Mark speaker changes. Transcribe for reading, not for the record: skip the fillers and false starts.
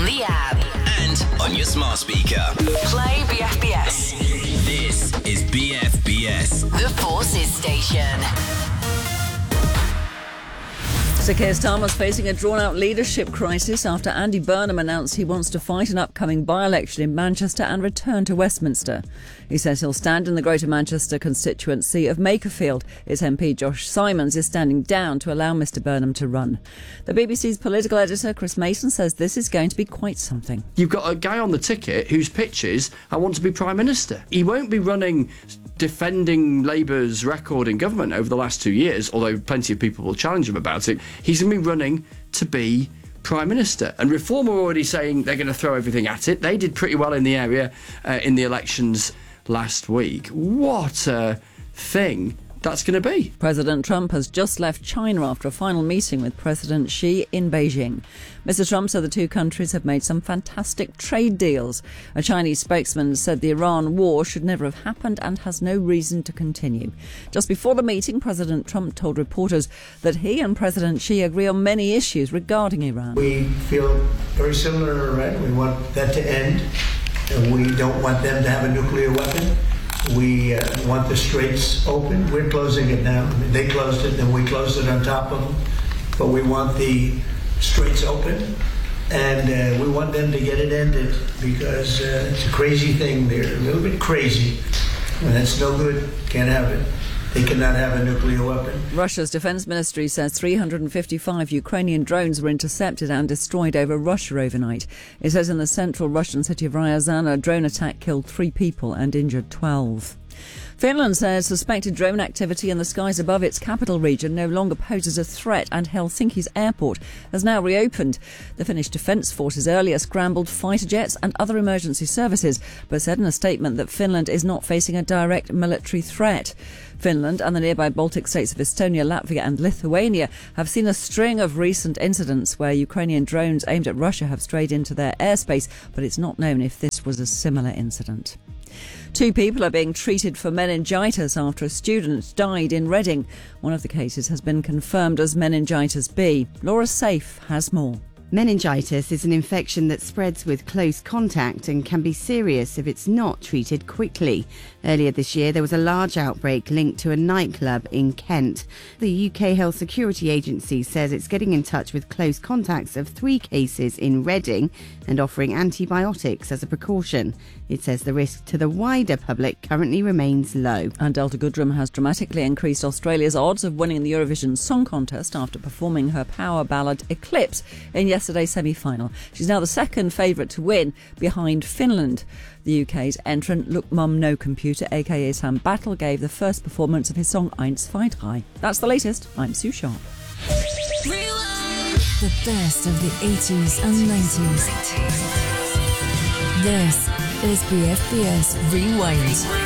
Speaker 1: the app
Speaker 2: and on your smart speaker.
Speaker 1: Play BFBS.
Speaker 2: This is BFBS.
Speaker 1: The Forces Station.
Speaker 3: Sir Keir Starmer's facing a drawn-out leadership crisis after Andy Burnham announced he wants to fight an upcoming by-election in Manchester and return to Westminster. He says he'll stand in the Greater Manchester constituency of Makerfield. His MP Josh Simons is standing down to allow Mr Burnham to run. The BBC's political editor Chris Mason says this is going to be quite something.
Speaker 4: You've got a guy on the ticket whose pitch is, I want to be Prime Minister. He won't be running defending Labour's record in government over the last 2 years, although plenty of people will challenge him about it. He's going to be running to be Prime Minister. And Reform are already saying they're going to throw everything at it. They did pretty well in the area in the elections last week. What a thing that's going to be.
Speaker 3: President Trump has just left China after a final meeting with President Xi in Beijing. Mr Trump said the two countries have made some fantastic trade deals. A Chinese spokesman said the Iran war should never have happened and has no reason to continue. Just before the meeting, President Trump told reporters that he and President Xi agree on many issues regarding Iran.
Speaker 5: We feel very similar to Iran. We want that to end. We don't want them to have a nuclear weapon. We want the straits open. We're closing it now. They closed it, and we closed it on top of them. But we want the straits open, and we want them to get it ended because it's a crazy thing. They're a little bit crazy, and that's no good. Can't have it. They cannot have a nuclear weapon.
Speaker 3: Russia's defence ministry says 355 Ukrainian drones were intercepted and destroyed over Russia overnight. It says in the central Russian city of Ryazan, a drone attack killed 3 people and injured 12. Finland says suspected drone activity in the skies above its capital region no longer poses a threat, and Helsinki's airport has now reopened. The Finnish Defence Forces earlier scrambled fighter jets and other emergency services, but said in a statement that Finland is not facing a direct military threat. Finland and the nearby Baltic states of Estonia, Latvia and Lithuania have seen a string of recent incidents where Ukrainian drones aimed at Russia have strayed into their airspace, but it's not known if this was a similar incident. 2 people are being treated for meningitis after a student died in Reading. One of the cases has been confirmed as meningitis B. Laura Safe has more.
Speaker 6: Meningitis is an infection that spreads with close contact and can be serious if it's not treated quickly. Earlier this year, there was a large outbreak linked to a nightclub in Kent. The UK Health Security Agency says it's getting in touch with close contacts of 3 cases in Reading and offering antibiotics as a precaution. It says the risk to the wider public currently remains low.
Speaker 3: And Delta Goodrem has dramatically increased Australia's odds of winning the Eurovision Song Contest after performing her power ballad Eclipse in yesterday's semi-final. She's now the second favourite to win, behind Finland. The UK's entrant Look Mum No Computer, aka Sam Battle, gave the first performance of his song Eins, Zwei, Drei. That's the latest. I'm Sue Sharp.
Speaker 7: The best of the 80s and 90s. This is BFBS Rewind.